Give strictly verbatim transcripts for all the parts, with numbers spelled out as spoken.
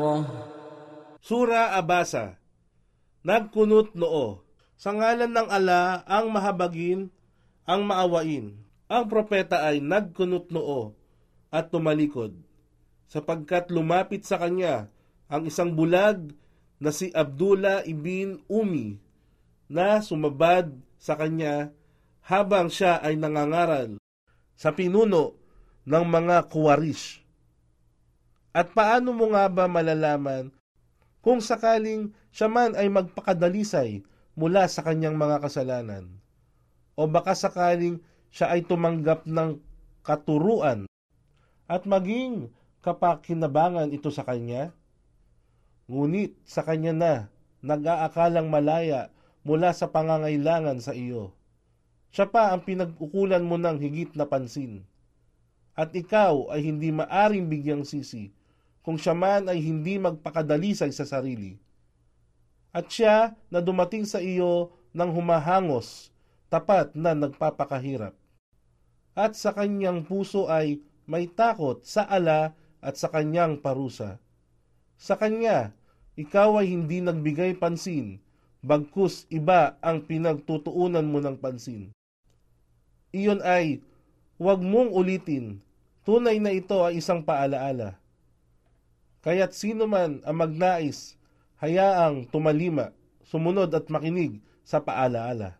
Sura Abasa. Nagkunot noo. Sa ngalan ng ala ang mahabagin, ang maawain. Ang propeta ay nagkunot noo at tumalikod, sapagkat lumapit sa kanya ang isang bulag na si Abdullah ibn Umi, na sumabad sa kanya habang siya ay nangangaral sa pinuno ng mga Kuwarish. At paano mo nga ba malalaman kung sakaling siya man ay magpakadalisay mula sa kanyang mga kasalanan? O baka sakaling siya ay tumanggap ng katuruan at maging kapakinabangan ito sa kanya? Ngunit sa kanya na nag-aakalang malaya mula sa pangangailangan sa iyo. Siya pa ang pinag-ukulan mo ng higit na pansin. At ikaw ay hindi maaring bigyang sisi kung siya man ay hindi magpakadalisay sa sarili. At siya na dumating sa iyo ng humahangos, tapat na nagpapakahirap. At sa kanyang puso ay may takot sa ala at sa kanyang parusa. Sa kanya, ikaw ay hindi nagbigay pansin, bagkus iba ang pinagtutuunan mo ng pansin. Iyon ay, huwag mong ulitin, tunay na ito ay isang paalaala. Kaya't sino man ang magnais, hayaang tumalima, sumunod at makinig sa paalaala.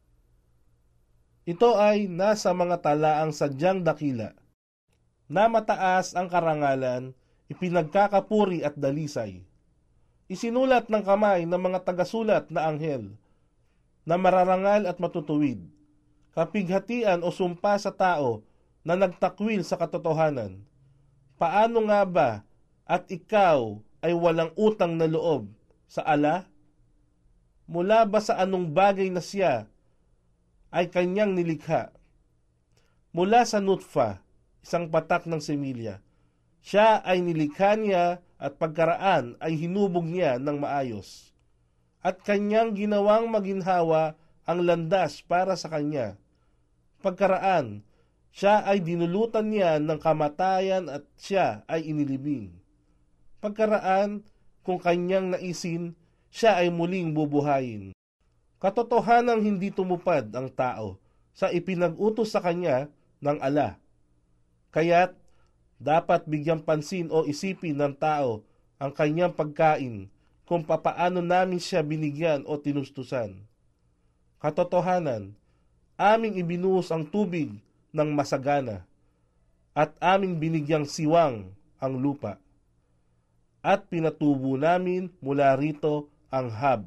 Ito ay nasa mga talaang sadyang dakila, na mataas ang karangalan, ipinagkakapuri at dalisay. Isinulat ng kamay ng mga tagasulat na anghel, na mararangal at matutuwid, kapighatian o sumpa sa tao na nagtakwil sa katotohanan. Paano nga ba at ikaw ay walang utang na loob sa ala? Mula ba sa anong bagay na siya ay kanyang nilikha? Mula sa nutfa, isang patak ng semilya, siya ay nilikha niya at pagkaraan ay hinubog niya ng maayos. At kanyang ginawang maginhawa ang landas para sa kanya. Pagkaraan, siya ay dinulutan niya ng kamatayan at siya ay inilibing. Pagkaraan, kung kanyang naisin, siya ay muling bubuhayin. Katotohanang hindi tumupad ang tao sa ipinag-utos sa kanya ng ala. Kaya't dapat bigyang pansin o isipin ng tao ang kanyang pagkain kung papaano namin siya binigyan o tinustusan. Katotohanan, aming ibinuhos ang tubig ng masagana at aming binigyang siwang ang lupa. At pinatubo namin mula rito ang hab.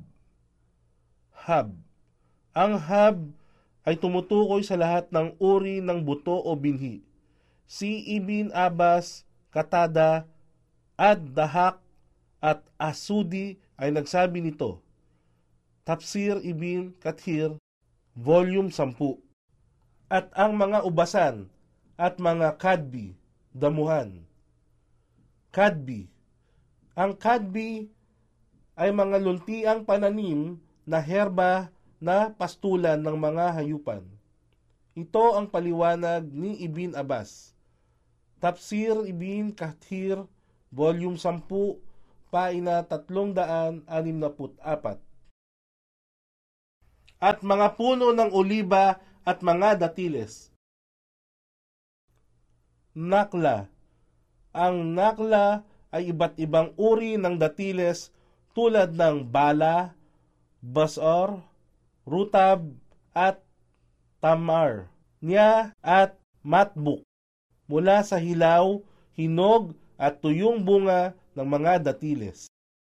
Hab. Ang hab ay tumutukoy sa lahat ng uri ng buto o binhi. Si Ibn Abbas, Katada, Ad-Dahak at Asudi ay nagsabi nito. Tafsir Ibn Kathir, Volume ten. At ang mga ubasan at mga kadbi, damuhan. Kadbi. Ang kadbi ay mga luntiang pananim na herba na pastulan ng mga hayupan. Ito ang paliwanag ni Ibn Abbas. Tafsir Ibn Kathir, Volume ten, Paina tatlong daan anim na apat. At mga puno ng oliba at mga datiles. Nakla. Ang nakla ay iba't ibang uri ng datiles tulad ng bala, basor, rutab, at tamar, niya at matbuk, mula sa hilaw, hinog at tuyong bunga ng mga datiles.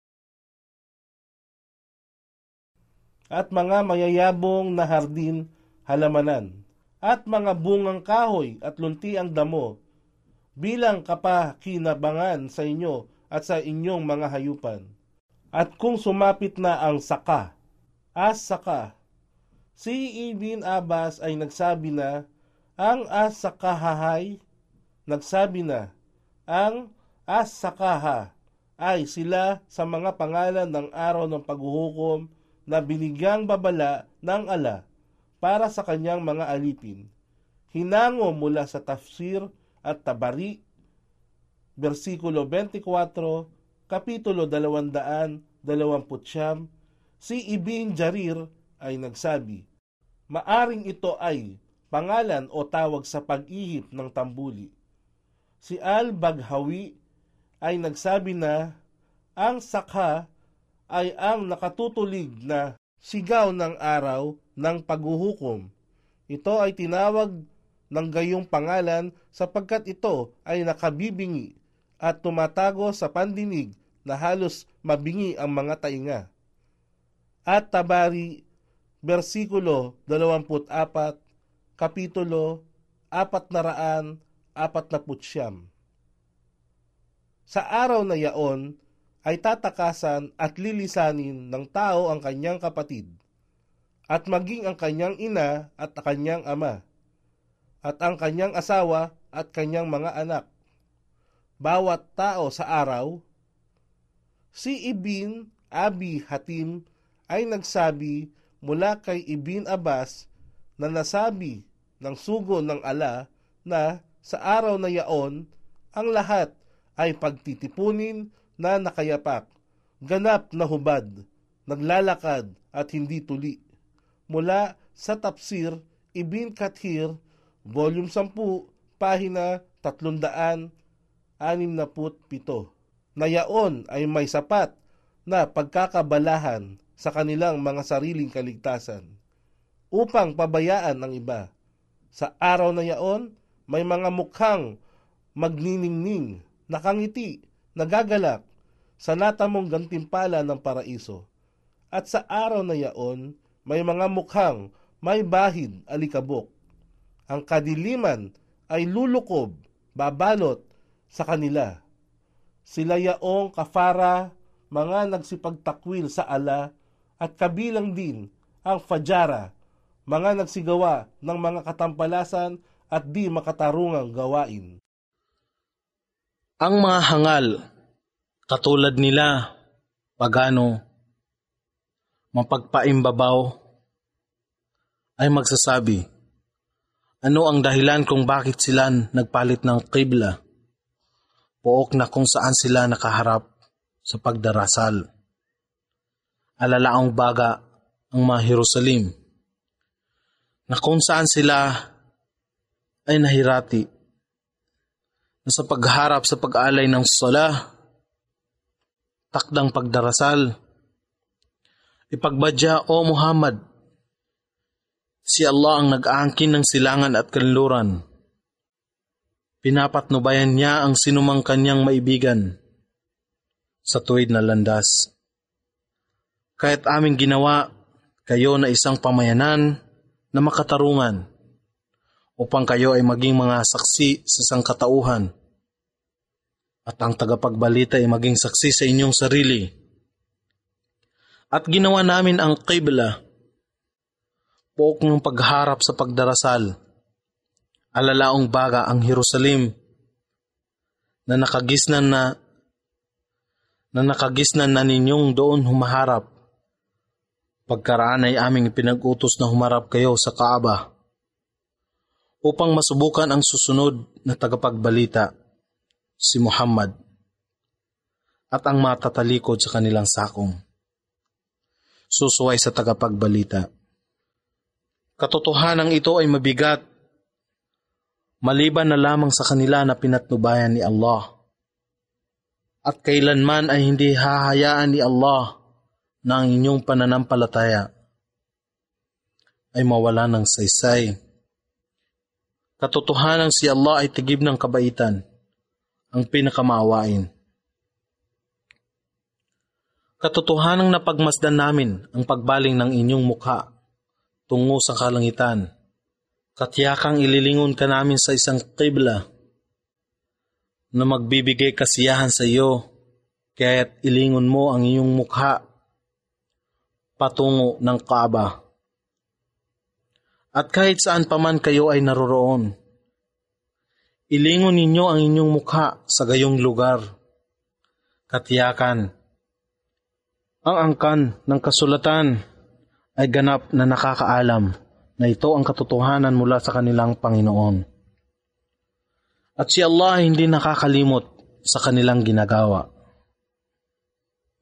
At mga mayayabong na hardin, halamanan, at mga bungang kahoy at lunti ang damo, bilang kapakinabangan sa inyo at sa inyong mga hayupan. At kung sumapit na ang saka, as saka, si Ibn Abbas ay nagsabi na, ang as sakahahay, nagsabi na, ang as sakaha ay sila sa mga pangalan ng araw ng paghuhukom na binigyang babala ng ala para sa kanyang mga alipin. Hinango mula sa Tafsir at Tabari, versikulo twenty-four Kapitulo dalawang daan dalawamput siyam, si Ibn Jarir ay nagsabi, maaring ito ay pangalan o tawag sa pag-ihip ng tambuli. Si Al-Baghawi ay nagsabi na ang sakha ay ang nakatutulig na sigaw ng araw ng paghuhukom. Ito ay tinawag ng gayong pangalan sapagkat ito ay nakabibingi at tumatago sa pandinig na halos mabingi ang mga tainga. At Tabari, versikulo dalawamput apat, kapitulo apat na raan, apat na putsyam. Sa araw na yaon ay tatakasan at lilisanin ng tao ang kanyang kapatid, at maging ang kanyang ina at kanyang ama, at ang kanyang asawa at kanyang mga anak. Bawat tao sa araw. Si Ibn Abi Hatim ay nagsabi mula kay Ibn Abbas na nasabi ng sugo ng ala na sa araw na yaon, ang lahat ay pagtitipunin na nakayapak, ganap na hubad, naglalakad at hindi tuli. Mula sa Tafsir Ibn Kathir, Volume ten, Pahina tatlong daan anim na pito, na yaon ay may sapat na pagkakabalahan sa kanilang mga sariling kaligtasan upang pabayaan ang iba. Sa araw na yaon, may mga mukhang magniningning, nakangiti, nagagalak sa natamong gantimpala ng paraiso. At sa araw na yaon, may mga mukhang may bahid alikabok. Ang kadiliman ay lulukob, babalot sa kanila. Sila yaong kafara, mga nagsipagtakwil sa ala, at kabilang din ang fajara, mga nagsigawa ng mga katampalasan at di makatarungang gawain. Ang mga hangal, katulad nila, pagano, mapagpaimbabaw, ay magsasabi, ano ang dahilan kung bakit sila nagpalit ng qibla, pook na kung saan sila nakaharap sa pagdarasal. Alalaang baga ang mga Jerusalem, na kung saan sila ay nahirati, na sa pagharap sa pag-alay ng sala, takdang pagdarasal, ipagbadya o Muhammad, si Allah ang nag-aangkin ng silangan at kanluran. Pinapatnubayan niya ang sinumang kanyang maibigan sa tuwid na landas. Kaya't aming ginawa kayo na isang pamayanan na makatarungan upang kayo ay maging mga saksi sa sangkatauhan at ang tagapagbalita ay maging saksi sa inyong sarili. At ginawa namin ang qibla, pook ng pagharap sa pagdarasal, alalaong baga ang Jerusalem na nakagisnan na na nakagisnan na ninyong doon humaharap. Pagkaraan ay aming pinag-utos na humarap kayo sa Kaaba upang masubukan ang susunod na tagapagbalita, si Muhammad, at ang matatalikod sa kanilang sakong, susuway sa tagapagbalita. Katotohanan ito ay mabigat, maliban na lamang sa kanila na pinatnubayan ni Allah. At kailanman ay hindi hahayaan ni Allah na ang inyong pananampalataya ay mawala ng saysay. Katotohanan si Allah ay tigib ng kabaitan, ang pinakamaawain. Katotohanang napagmasdan namin ang pagbaling ng inyong mukha tungo sa kalangitan. Katiyakang ililingon ka namin sa isang qibla na magbibigay kasiyahan sa iyo, kaya't ilingon mo ang iyong mukha patungo ng Kaaba. At kahit saan paman kayo ay naroroon, ilingon ninyo ang inyong mukha sa gayong lugar. Katiyakan, ang angkan ng kasulatan ay ganap na nakakaalam na ito ang katotohanan mula sa kanilang Panginoon. At si Allah ay hindi nakakalimot sa kanilang ginagawa.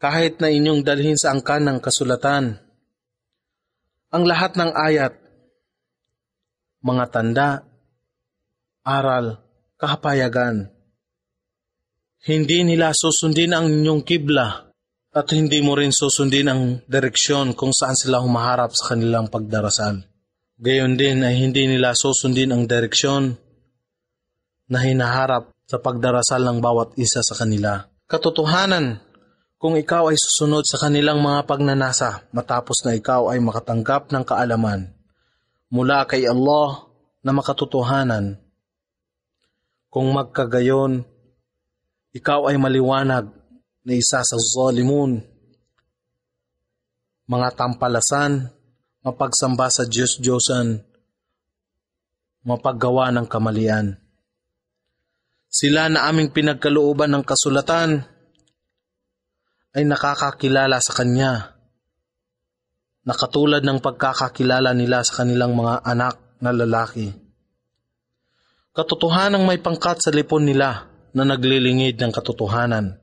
kahit na inyong dalhin sa angkan ng kasulatan ang lahat ng ayat, mga tanda, aral, kahapayagan. Hindi nila susundin ang inyong kibla at hindi mo rin susundin ang direksyon kung saan sila humaharap sa kanilang pagdarasal. Gayon din ay hindi nila susundin ang direksyon na hinaharap sa pagdarasal ng bawat isa sa kanila. Katotohanan, kung ikaw ay susunod sa kanilang mga pagnanasa matapos na ikaw ay makatanggap ng kaalaman mula kay Allah na makatotohanan, kung magkagayon, ikaw ay maliwanag na isa sa zalimun, mga tampalasan, mapagsamba sa Diyos-Diyosan, mapaggawa ng kamalian. Sila na aming pinagkalooban ng kasulatan ay nakakakilala sa Kanya, na katulad ng pagkakakilala nila sa kanilang mga anak na lalaki. Katotohanang may pangkat sa lipon nila na naglilingid ng katotohanan,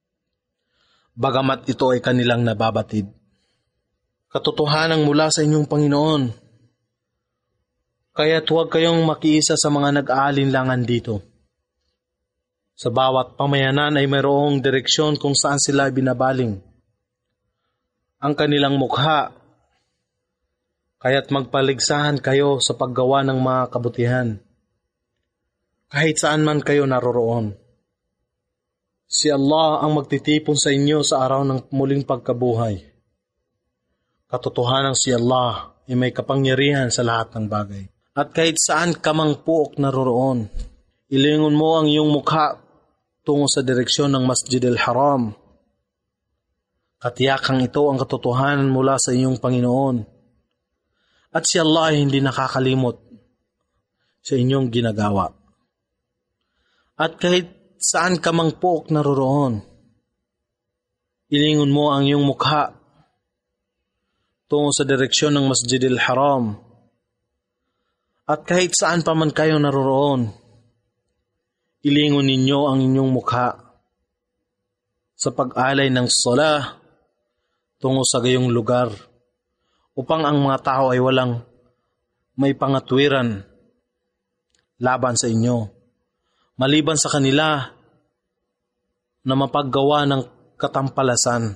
bagamat ito ay kanilang nababatid. Katotohanang mula sa inyong Panginoon, kaya't huwag kayong makiisa sa mga nag-aalinlangan dito. Sa bawat pamayanan ay mayroong direksyon kung saan sila binabaling ang kanilang mukha, kaya't magpaligsahan kayo sa paggawa ng mga kabutihan, kahit saan man kayo naroroon. Si Allah ang magtitipon sa inyo sa araw ng muling pagkabuhay. Katotohanang si Allah ay may kapangyarihan sa lahat ng bagay. At kahit saan ka mang puok naroroon, ilingon mo ang iyong mukha tungo sa direksyon ng Masjid al-Haram. Katiyakang ito ang katotohanan mula sa iyong Panginoon. At si Allah ay hindi nakakalimot sa inyong ginagawa. At kahit saan ka mang puok naroroon, ilingon mo ang iyong mukha tungo sa direksyon ng Masjid al-Haram. At kahit saan pa man kayo naroroon, ilingon ninyo ang inyong mukha sa pag-alay ng salah tungo sa gayong lugar, upang ang mga tao ay walang may pangatwiran laban sa inyo, maliban sa kanila na mapaggawa ng katampalasan.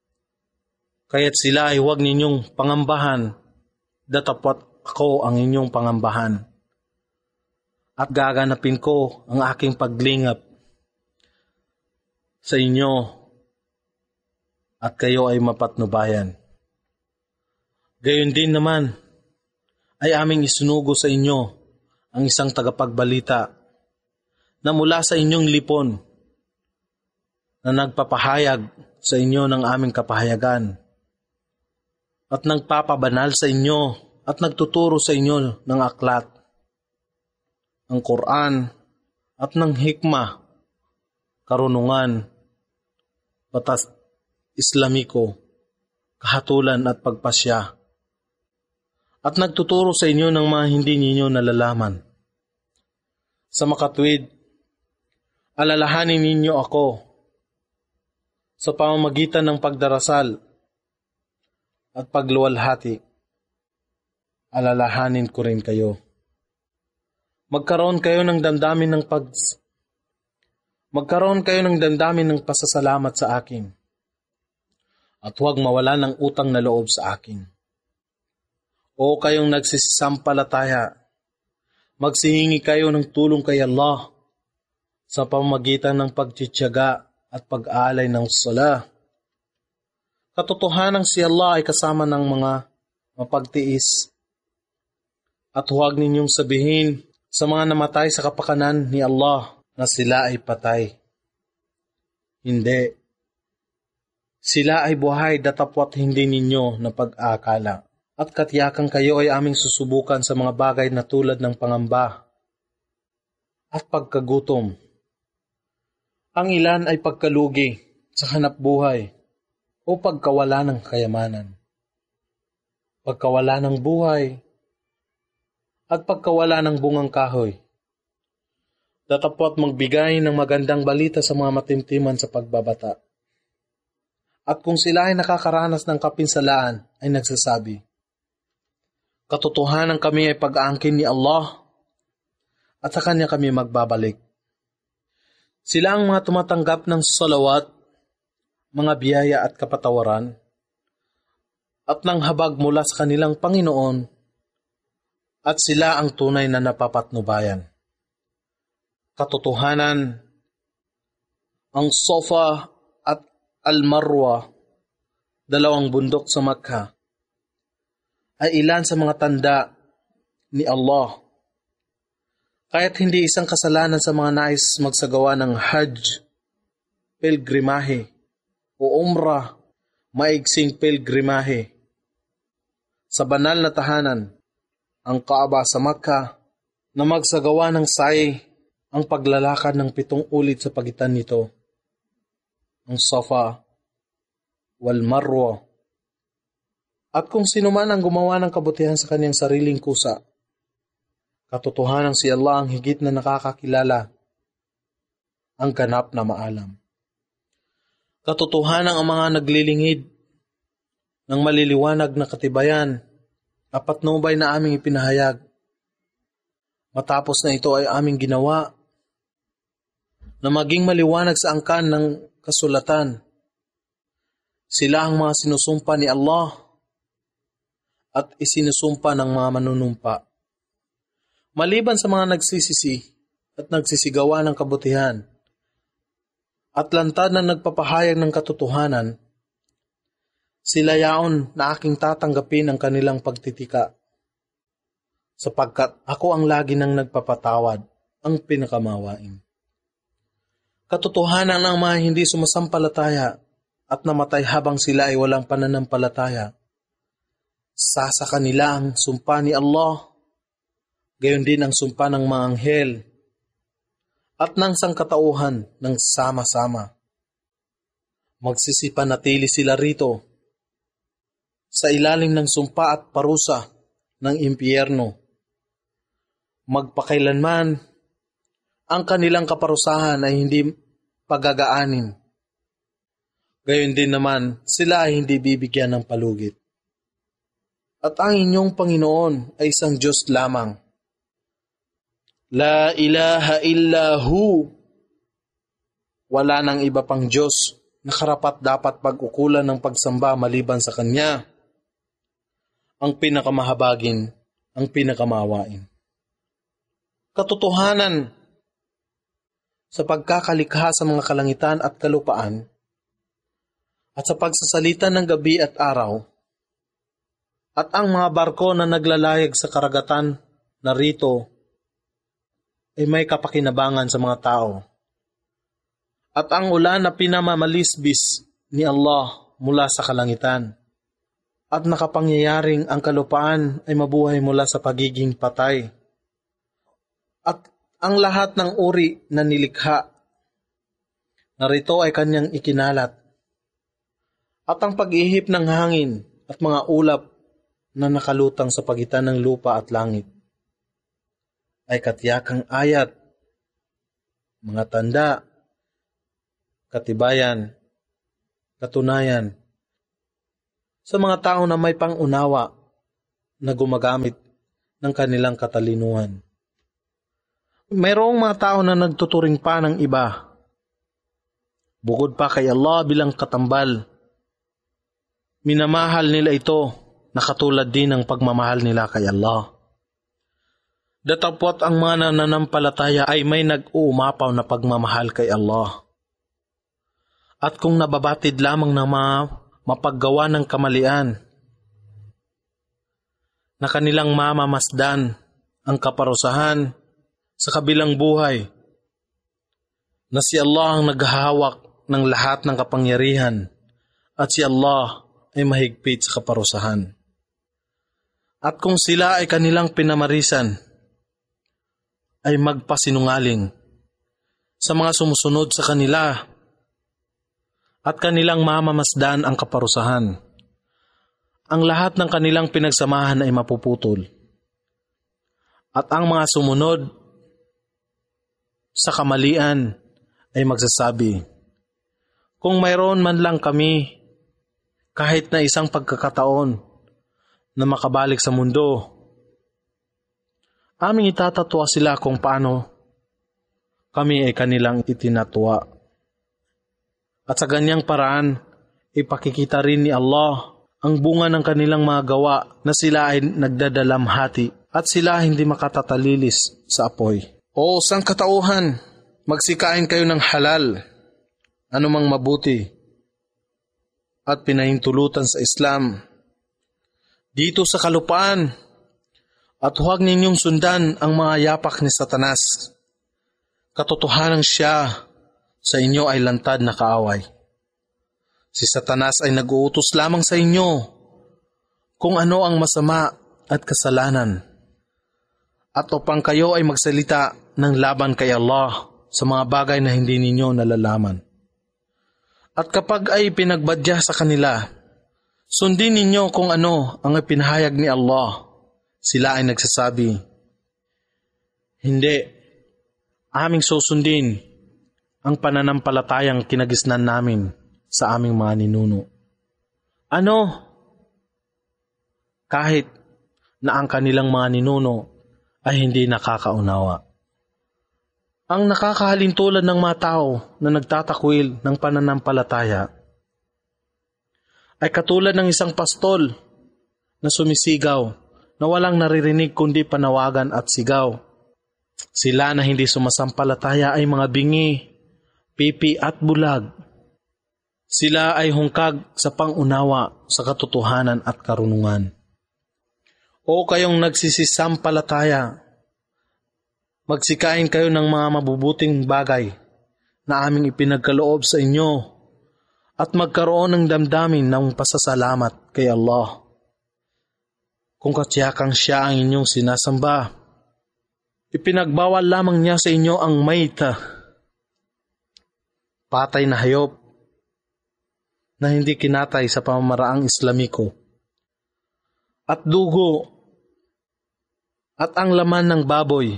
Kaya't sila ay huwag ninyong pangambahan, datapwat ako ang inyong pangambahan. At gaganapin ko ang aking paglingap sa inyo at kayo ay mapatnubayan. Gayon din naman ay aming isunugo sa inyo ang isang tagapagbalita na mula sa inyong lipon na nagpapahayag sa inyo ng aming kapahayagan at nagpapabanal sa inyo at nagtuturo sa inyo ng aklat, ang Quran at ng hikmah, karunungan, batas Islamiko, kahatulan at pagpasya, at nagtuturo sa inyo ng mga hindi ninyo nalalaman. Sa makatwid, alalahanin ninyo ako sa pamamagitan ng pagdarasal at pagluwalhati. Alalahanin ko rin kayo. Magkaroon kayo ng damdamin ng pag Magkaroon kayo ng damdamin ng pasasalamat sa akin. At huwag mawala ng utang na loob sa akin. O kayong nagsisisampalataya, magsihingi kayo ng tulong kay Allah sa pamamagitan ng pagtitiyaga at pag-aalay ng sala. Katotohanang si Allah ay kasama ng mga mapagtiis. At huwag ninyong sabihin sa mga namatay sa kapakanan ni Allah na sila ay patay. Hindi. Sila ay buhay datapwat hindi ninyo na pag-aakala. At katiyakan kayo ay aming susubukan sa mga bagay na tulad ng pangamba at pagkagutom. Ang ilan ay pagkalugi sa hanapbuhay o pagkawala ng kayamanan. Pagkawala ng buhay at pagkawala ng bungang kahoy. Datapwat magbigay ng magandang balita sa mga matimtiman sa pagbabata. At kung sila ay nakakaranas ng kapinsalaan, ay nagsasabi, katotohanan kami ay pag-aangkin ni Allah at sa Kanya kami magbabalik. Sila ang mga tumatanggap ng salawat, mga biyaya at kapatawaran, at ng habag mula sa kanilang Panginoon, at sila ang tunay na napapatnubayan. Katotohanan, ang Safa at Al-Marwa, dalawang bundok sa Makkah, ay ilan sa mga tanda ni Allah. Kaya't hindi isang kasalanan sa mga nais magsagawa ng Hajj, pilgrimahe, o Umrah, maigsing pilgrimahe, sa banal na tahanan, ang Kaaba sa Makkah, na magsagawa ng sa'i ang paglalakad ng pitong ulit sa pagitan nito, ang Safa wal Marwa. At kung sino man ang gumawa ng kabutihan sa kanyang sariling kusa, katotohanan si Allah ang higit na nakakakilala, ang ganap na maalam. Katotohanan ang mga naglilingid ng maliliwanag na katibayan na patnubay na aming ipinahayag. Matapos na ito ay aming ginawa na maging maliwanag sa angkan ng kasulatan. Sila ang mga sinusumpa ni Allah at isinusumpa ng mga manunumpa. Maliban sa mga nagsisisi at nagsisigawa ng kabutihan at lantad na nagpapahayag ng katotohanan, sila yaon na aking tatanggapin ang kanilang pagtitika, sapagkat ako ang lagi nang nagpapatawad, ang pinakamawain. Katotohanan ang mga hindi sumasampalataya at namatay habang sila ay walang pananampalataya. Sasa kanila ang sumpa ni Allah, gayon din ang sumpa ng mga anghel, at ng sangkatauhan ng sama-sama. Magsisipanatili sila rito, sa ilalim ng sumpa at parusa ng impyerno. Magpakailanman, ang kanilang kaparusahan ay hindi pagagaanin. Gayon din naman, sila ay hindi bibigyan ng palugit. At ang inyong Panginoon ay isang Diyos lamang. La ilaha illahu. Wala nang iba pang Diyos na karapat dapat pag-ukulan ng pagsamba maliban sa Kanya. Ang pinakamahabagin, ang pinakamawain. Katotohanan, sa pagkakalikha sa mga kalangitan at kalupaan, at sa pagsasalita ng gabi at araw, at ang mga barko na naglalayag sa karagatan na rito ay may kapakinabangan sa mga tao. At ang ulan na pinamamalisbis ni Allah mula sa kalangitan, at nakapangyayaring ang kalupaan ay mabuhay mula sa pagiging patay. At ang lahat ng uri na nilikha, narito ay kanyang ikinalat. At ang pag-ihip ng hangin at mga ulap na nakalutang sa pagitan ng lupa at langit ay katiyakang ayat, mga tanda, katibayan, katunayan, sa mga tao na may pangunawa na gumagamit ng kanilang katalinuhan. Mayroong mga tao na nagtuturing pa ng iba, bukod pa kay Allah bilang katambal. Minamahal nila ito na katulad din ng pagmamahal nila kay Allah. Datapwat ang mga nananampalataya ay may nag-uumapaw na pagmamahal kay Allah. At kung nababatid lamang ng mga mapaggawa ng kamalian, na kanilang mamamasdan ang kaparusahan sa kabilang buhay, na si Allah ang naghahawak ng lahat ng kapangyarihan at si Allah ay mahigpit sa kaparusahan. At kung sila ay kanilang pinamarisan, ay magpasinungaling sa mga sumusunod sa kanila at kanilang mamamasdan ang kaparusahan. Ang lahat ng kanilang pinagsamahan ay mapuputol. At ang mga sumunod sa kamalian ay magsasabi, kung mayroon man lang kami kahit na isang pagkakataon na makabalik sa mundo, aming itatatwa sila kung paano kami ay kanilang itinatwa. At sa ganyang paraan, ipakikita rin ni Allah ang bunga ng kanilang mga gawa na sila ay nagdadalamhati at sila hindi makatatalilis sa apoy. O sangkatauhan, magsikain kayo ng halal, anumang mabuti, at pinahintulutan sa Islam dito sa kalupaan, at huwag ninyong sundan ang mga yapak ni Satanas. Katotohanan siya sa inyo ay lantad na kaaway. Si Satanas ay nag-uutos lamang sa inyo kung ano ang masama at kasalanan, at upang kayo ay magsalita ng laban kay Allah sa mga bagay na hindi ninyo nalalaman. At kapag ay pinagbadya sa kanila, sundin ninyo kung ano ang ipinahayag ni Allah. Sila ay nagsasabi, hindi, aming susundin ang pananampalatayang kinagisnan namin sa aming mga ninuno. Ano? Kahit na ang kanilang mga ninuno ay hindi nakakaunawa. Ang nakakahalintulad ng mga tao na nagtatakwil ng pananampalataya ay katulad ng isang pastol na sumisigaw na walang naririnig kundi panawagan at sigaw. Sila na hindi sumasampalataya ay mga bingi, pipi at bulag. Sila ay hungkag sa pangunawa sa katotohanan at karunungan. O kayong nagsisisampalataya, magsikain kayo ng mga mabubuting bagay na aming ipinagkaloob sa inyo at magkaroon ng damdamin ng pasasalamat kay Allah. Kung katyakang siya ang inyong sinasamba, ipinagbawal lamang niya sa inyo ang mayta, patay na hayop na hindi kinatay sa pamamaraang Islamiko, at dugo, at ang laman ng baboy,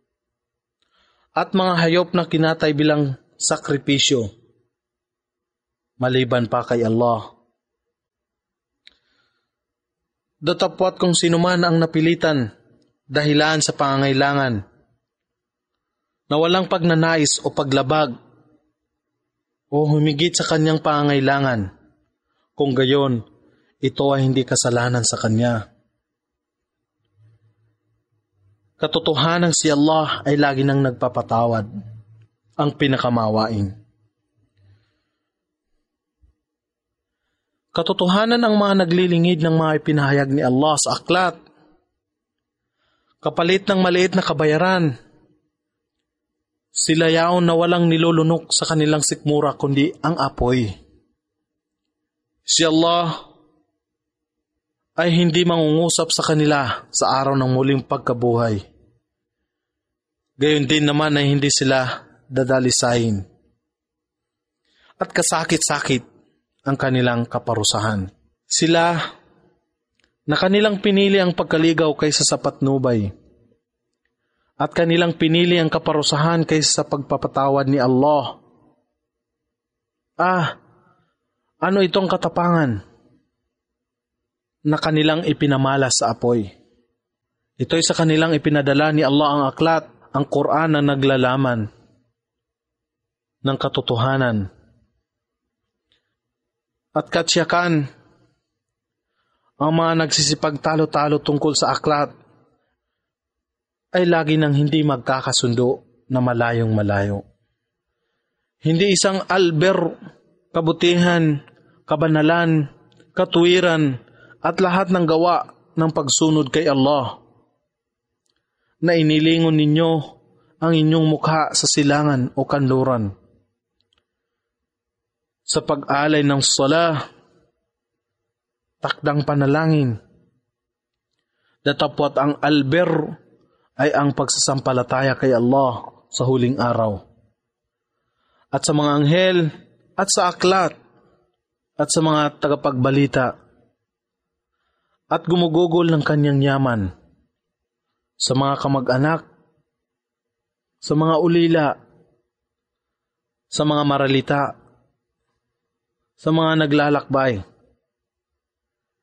at mga hayop na kinatay bilang sakripisyo, maliban pa kay Allah. Datapwat kung sinuman ang napilitan dahilan sa pangangailangan, na walang pagnanais o paglabag o humigit sa kanyang pangangailangan, kung gayon, ito ay hindi kasalanan sa kanya. Katotohanan si Allah ay lagi nang nagpapatawad, ang pinakamawain. Katotohanan ang mga naglilingid ng mga ipinahayag ni Allah sa aklat, kapalit ng maliit na kabayaran. Sila yaon na walang nilulunok sa kanilang sikmura kundi ang apoy. Si Allah ay hindi mangungusap sa kanila sa araw ng muling pagkabuhay. Gayon din naman ay hindi sila dadalisayin. At kasakit-sakit ang kanilang kaparusahan. Sila na kanilang pinili ang pagkaligaw kaysa sa patnubay, at kanilang pinili ang kaparusahan kaysa sa pagpapatawad ni Allah. Ah, ano itong katapangan na kanilang ipinamalas sa apoy? Ito'y sa kanilang ipinadala ni Allah ang aklat, ang Quran na naglalaman ng katotohanan at katsyakan. Ang mga nagsisipagtalo-talo tungkol sa aklat ay lagi nang hindi magkakasundo na malayong malayo. Hindi isang alber, kabutihan, kabanalan, katuwiran at lahat ng gawa ng pagsunod kay Allah na inilingon ninyo ang inyong mukha sa silangan o kanluran. Sa pag-alay ng sala, takdang panalangin, datapwat ang alber ay ang pagsasampalataya kay Allah sa huling araw, at sa mga anghel, at sa aklat, at sa mga tagapagbalita, at gumugugol ng kanyang yaman, sa mga kamag-anak, sa mga ulila, sa mga maralita, sa mga naglalakbay,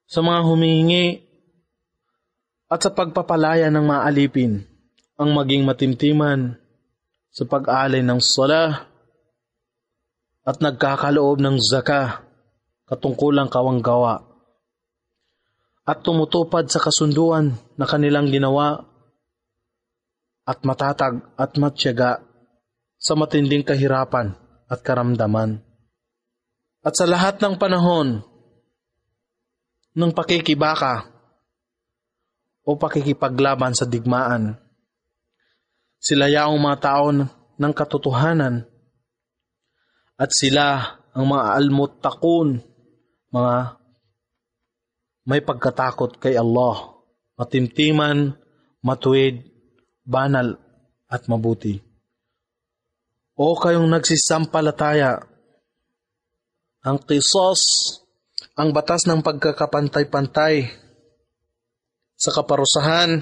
sa mga humihingi at sa pagpapalaya ng mga alipin, ang maging matimtiman sa pag-alay ng sala at nagkakaloob ng zaka, katungkulang kawanggawa, at tumutupad sa kasunduan na kanilang ginawa at matatag at matyaga sa matinding kahirapan at karamdaman. At sa lahat ng panahon ng pakikibaka o pakikipaglaban sa digmaan, sila yaong mga tao ng katotohanan at sila ang mga almuttaqun, mga may pagkatakot kay Allah, matimtiman, matuwid, banal at mabuti. O kayong nagsisampalataya, ang qisas, ang batas ng pagkakapantay-pantay sa kaparusahan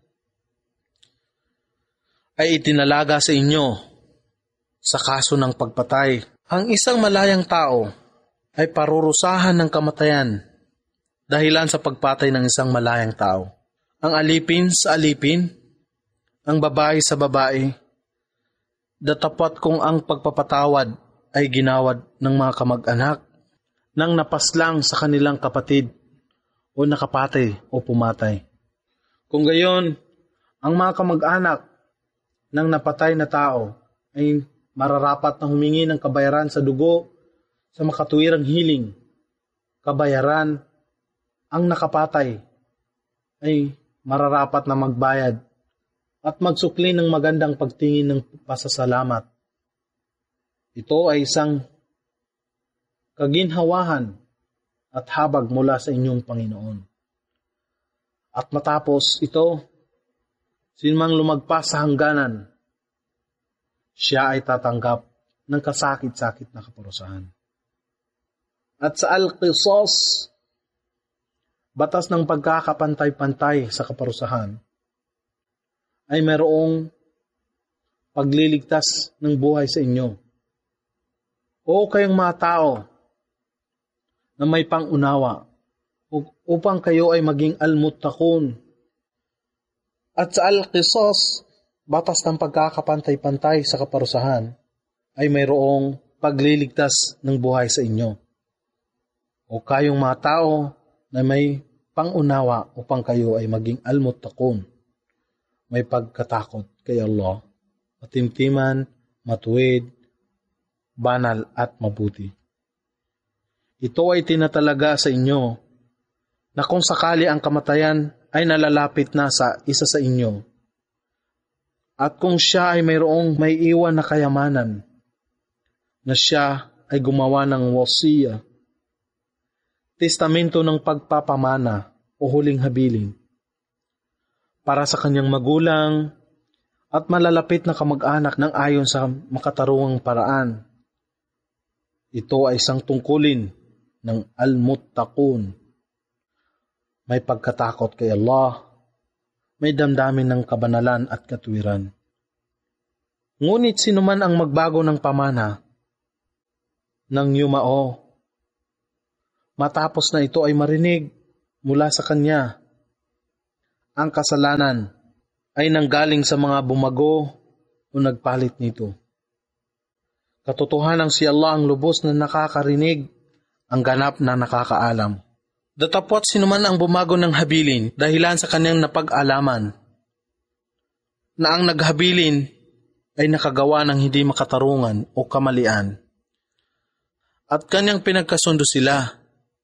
ay itinalaga sa inyo sa kaso ng pagpatay. Ang isang malayang tao ay parurusahan ng kamatayan dahilan sa pagpatay ng isang malayang tao. Ang alipin sa alipin, ang babae sa babae, datapat kung ang pagpapatawad ay ginawad ng mga kamag-anak nang napaslang sa kanilang kapatid o nakapatay o pumatay. Kung gayon, ang mga kamag-anak ng napatay na tao ay mararapat na humingi ng kabayaran sa dugo sa makatuwirang hiling. Kabayaran, ang nakapatay ay mararapat na magbayad at magsukli ng magandang pagtingin ng pasasalamat. Ito ay isang kaginhawahan at habag mula sa inyong Panginoon. At matapos ito, sinumang lumagpas sa hangganan, siya ay tatanggap ng kasakit-sakit na kaparusahan. At sa al-qisas, batas ng pagkakapantay-pantay sa kaparusahan, ay mayroong pagliligtas ng buhay sa inyo. O kayong mga tao na may pangunawa upang kayo ay maging almuttaqun. At sa al-qisas, batas ng pagkakapantay-pantay sa kaparusahan, ay mayroong pagliligtas ng buhay sa inyo. O kayong mga tao na may pangunawa upang kayo ay maging almuttaqun, may pagkatakot kay Allah, matimtiman, matuwid, banal at mabuti. Ito ay tinatalaga sa inyo na kung sakali ang kamatayan ay nalalapit na sa isa sa inyo, at kung siya ay mayroong may iwan na kayamanan, na siya ay gumawa ng wasiya, testamento ng pagpapamana o huling habilin, para sa kanyang magulang at malalapit na kamag-anak ng ayon sa makatarungang paraan. Ito ay isang tungkulin ng al-muttaqun. May pagkatakot kay Allah, may damdamin ng kabanalan at katuwiran. Ngunit sinuman ang magbago ng pamana ng yumao, matapos na ito ay marinig mula sa kanya, ang kasalanan ay nanggaling sa mga bumago o nagpalit nito. Katotohanan si Allah ang lubos na nakakarinig, ang ganap na nakakaalam. Datapot sinuman ang bumago ng habilin dahilan sa kanyang napag-alaman, na ang naghabilin ay nakagawa ng hindi makatarungan o kamalian, at kanyang pinagkasundo sila.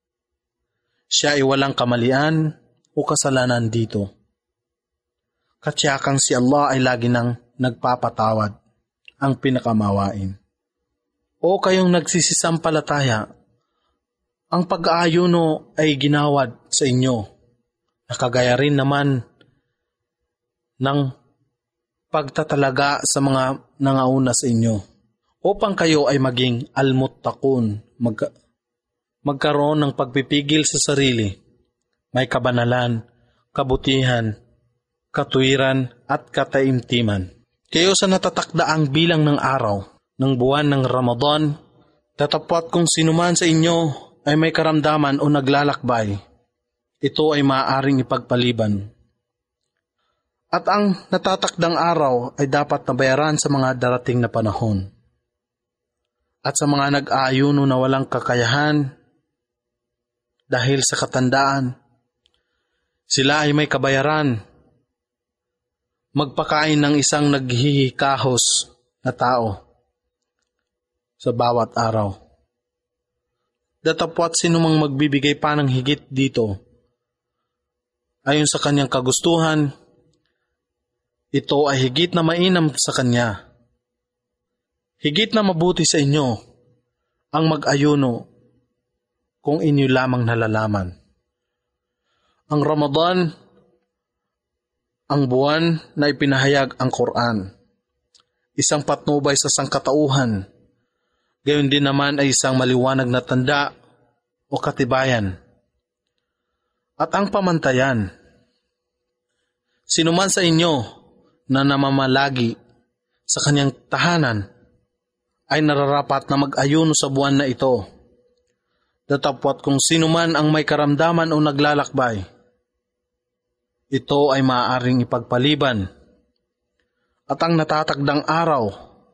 Siya ay walang kamalian o kasalanan dito. Katsiyakang si Allah ay lagi nang nagpapatawad, ang pinakamawain. O kayong nagsisisampalataya, ang pag-aayuno ay ginawad sa inyo, nakagaya rin naman ng pagtatalaga sa mga nangauna sa inyo, upang kayo ay maging almuttaqun, mag- magkaroon ng pagpipigil sa sarili, may kabanalan, kabutihan, katuwiran at kataimtiman. Kayo sa natatakdaang bilang ng araw ng buwan ng Ramadan, tatapat kung sinuman sa inyo ay may karamdaman o naglalakbay ito ay maaaring ipagpaliban. At ang natatakdang araw ay dapat nabayaran sa mga darating na panahon. At sa mga nag-aayuno na walang kakayahan dahil sa katandaan, sila ay may kabayaran magpakain ng isang naghihikahos na tao sa bawat araw. Datapwat sinumang magbibigay pa ng higit dito, ayon sa kanyang kagustuhan, ito ay higit na mainam sa kanya. Higit na mabuti sa inyo ang mag-ayuno kung inyo lamang nalalaman. Ang Ramadan, ang buwan na ipinahayag ang Quran, isang patnubay sa sangkatauhan, gayon din naman ay isang maliwanag na tanda o katibayan. At ang pamantayan, sinuman sa inyo na namamalagi sa kanyang tahanan ay nararapat na mag-ayuno sa buwan na ito. Datapwat kung sino man ang may karamdaman o naglalakbay, ito ay maaaring ipagpaliban. At ang natatagdang araw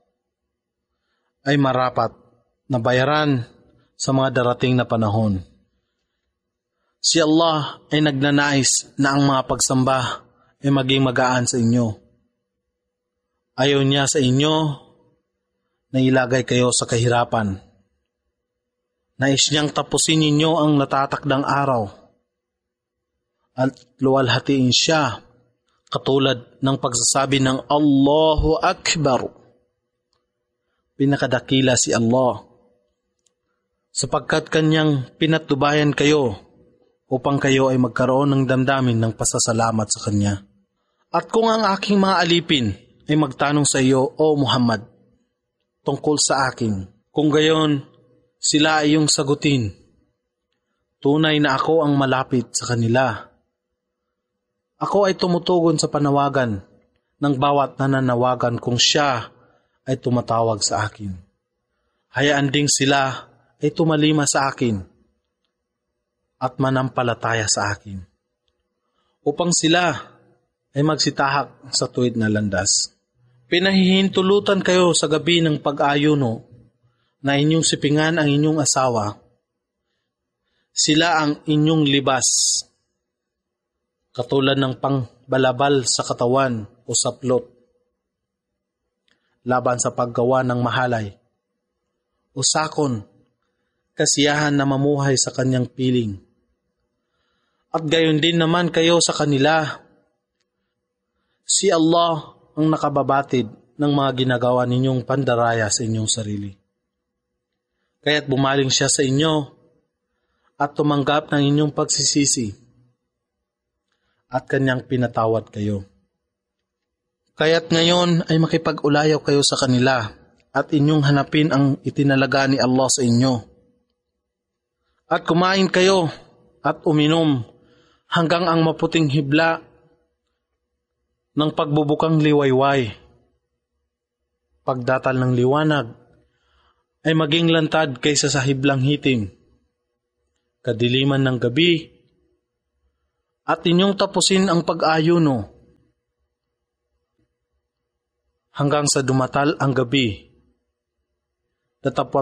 ay marapat na bayaran sa mga darating na panahon. Si Allah ay nagnanais na ang mga pagsamba ay maging magaan sa inyo. Ayaw niya sa inyo na ilagay kayo sa kahirapan. Nais niyang tapusin ninyo ang natatakdang araw at luwalhatiin siya katulad ng pagsasabi ng Allahu Akbar. Pinakadakila si Allah sapagkat kanyang pinatubayan kayo upang kayo ay magkaroon ng damdamin ng pasasalamat sa kanya. At kung ang aking mga alipin ay magtanong sa iyo, O Muhammad, tungkol sa akin, kung gayon, sila ay iyong sagutin. Tunay na ako ang malapit sa kanila. Ako ay tumutugon sa panawagan ng bawat nananawagan kung siya ay tumatawag sa akin. Hayaan ding sila ay tumalima sa akin at manampalataya sa akin, upang sila ay magsitahak sa tuwid na landas. Pinahihintulutan kayo sa gabi ng pag-ayuno na inyong sipingan ang inyong asawa. Sila ang inyong libas, katulad ng pangbalabal sa katawan o saplot, laban sa paggawa ng mahalay o sakon, kasiyahan na mamuhay sa kanyang piling. At gayon din naman kayo sa kanila. Si Allah ang nakababatid ng mga ginagawa ninyong pandaraya sa inyong sarili. Kaya't bumaling siya sa inyo at tumanggap ng inyong pagsisisi at kanyang pinatawad kayo. Kaya't ngayon ay makipag-ulayaw kayo sa kanila at inyong hanapin ang itinalaga ni Allah sa inyo. At kumain kayo at uminom hanggang ang maputing hibla ng pagbubukang liwayway. Pagdatal ng liwanag ay maging lantad kaysa sa hiblang hitim, kadiliman ng gabi, at inyong tapusin ang pag-ayuno hanggang sa dumatal ang gabi. Datapwat